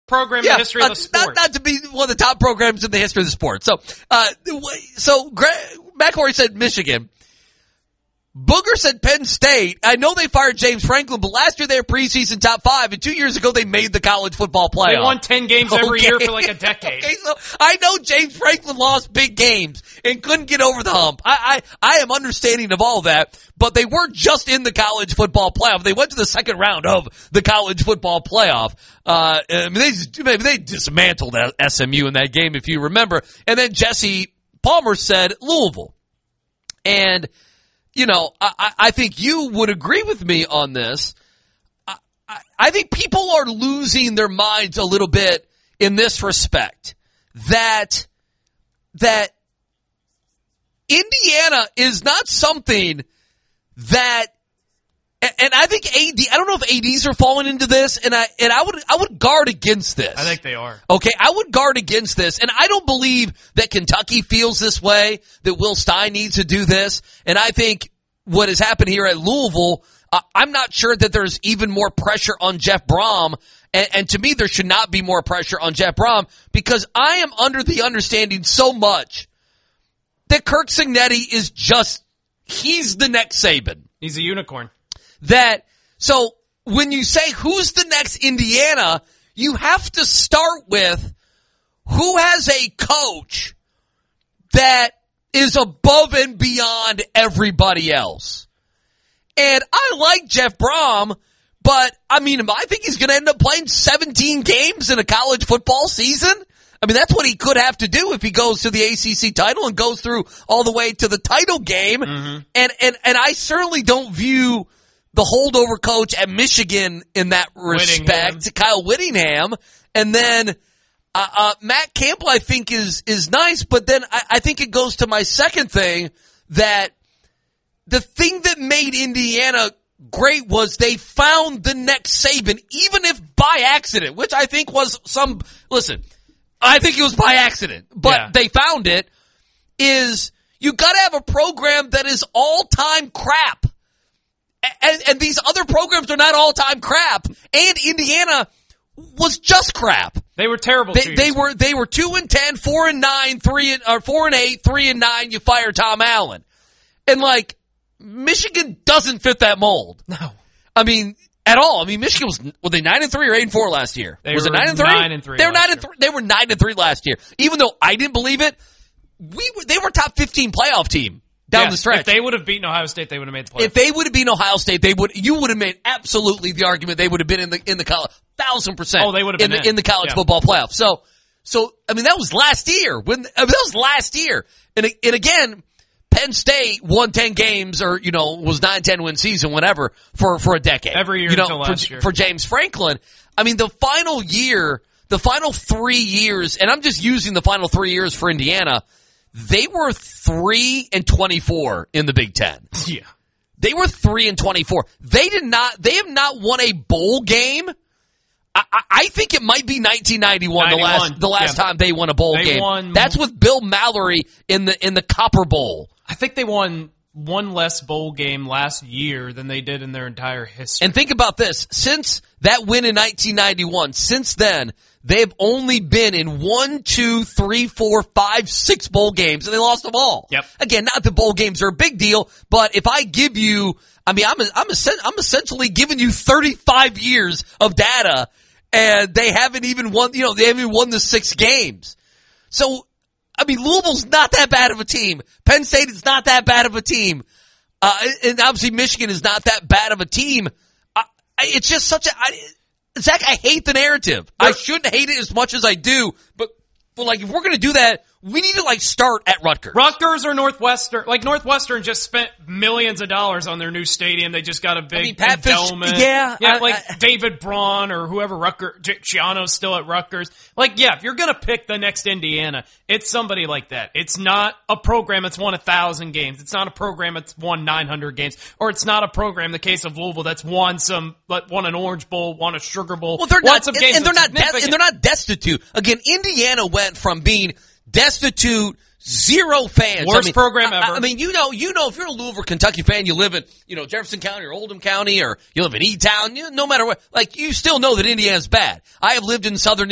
program in the history of the sport. Not to be one of the top programs in the history of the sport. So McElroy said Michigan. Booger said Penn State. I know they fired James Franklin, but last year they were preseason top 5, and 2 years ago they made the college football playoff. They won 10 games every year for like a decade. Okay, so I know James Franklin lost big games and couldn't get over the hump. I am understanding of all that, but they weren't just in the college football playoff. They went to the second round of the college football playoff. They dismantled SMU in that game, if you remember. And then Jesse Palmer said Louisville. And I think you would agree with me on this. I think people are losing their minds a little bit in this respect. That Indiana is not something that, and I think I don't know if ADs are falling into this, and I would guard against this. I think they are. Okay, I would guard against this, and I don't believe that Kentucky feels this way, that Will Stein needs to do this, and I think what has happened here at Louisville, I'm not sure that there's even more pressure on Jeff Brom, and to me there should not be more pressure on Jeff Brom, because I am under the understanding so much that Kirk Cignetti is he's the next Saban. He's a unicorn. So when you say who's the next Indiana, you have to start with who has a coach that is above and beyond everybody else. And I like Jeff Brom, but I think he's going to end up playing 17 games in a college football season. That's what he could have to do if he goes to the ACC title and goes through all the way to the title game. Mm-hmm. And I certainly don't view the holdover coach at Michigan in that respect, Kyle Whittingham. And then Matt Campbell, I think, is nice, but then I think it goes to my second thing, that the thing that made Indiana great was they found the next Saban, even if by accident, which I think was I think it was by accident, but they found it, is you gotta have a program that is all-time crap. And these other programs are not all-time crap. And Indiana was just crap. They were terrible. They were 2-10, 4-9, 4-8, 3-9. You fire Tom Allen, and Michigan doesn't fit that mold. No, at all. Michigan were they 9-3 or 8-4 last year? Was it 9-3? 9-3. They were 9-3. They were 9-3 last year. Even though I didn't believe it, they were a top 15 playoff team down the stretch. If they would have beaten Ohio State, they would have made the playoffs. If they would have beaten Ohio State, you would have made absolutely the argument they would have been in the college 1,000%. Oh, they would have been in the college football playoff. So that was last year. That was last year. And again, Penn State won 10 games or, was 9-10 win season, whatever, for a decade. Every year until last year. For James Franklin. The final 3 years, and I'm just using the final 3 years for Indiana, they were 3-24 in the Big Ten. Yeah. They were 3-24. They have not won a bowl game. I think it might be 1991, the last time they won a bowl game. That's with Bill Mallory in the Copper Bowl. I think they won one less bowl game last year than they did in their entire history. And think about this. Since that win in 1991, since then, they've only been in 1, 2, 3, 4, 5, 6 bowl games, and they lost them all. Yep. Again, not that bowl games are a big deal, but if I give you, I'm essentially giving you 35 years of data, and they haven't even won, they haven't even won the 6 games. So, Louisville's not that bad of a team. Penn State is not that bad of a team. And obviously Michigan is not that bad of a team. It's just Zach, I hate the narrative. I shouldn't hate it as much as I do, but if we're going to do that, we need to start at Rutgers. Rutgers or Northwestern. Northwestern just spent millions of dollars on their new stadium. They just got a big endowment. David Braun or whoever Ciano's still at Rutgers. If you're going to pick the next Indiana, it's somebody like that. It's not a program that's won 1,000 games. It's not a program that's won 900 games. Or it's not a program, in the case of Louisville, that's won an Orange Bowl, won a Sugar Bowl. Well, they're not destitute. Again, Indiana went from being destitute, zero fans. Worst program ever. if you're a Louisville, Kentucky fan, you live in, Jefferson County or Oldham County, or you live in E-Town, no matter what, you still know that Indiana's bad. I have lived in southern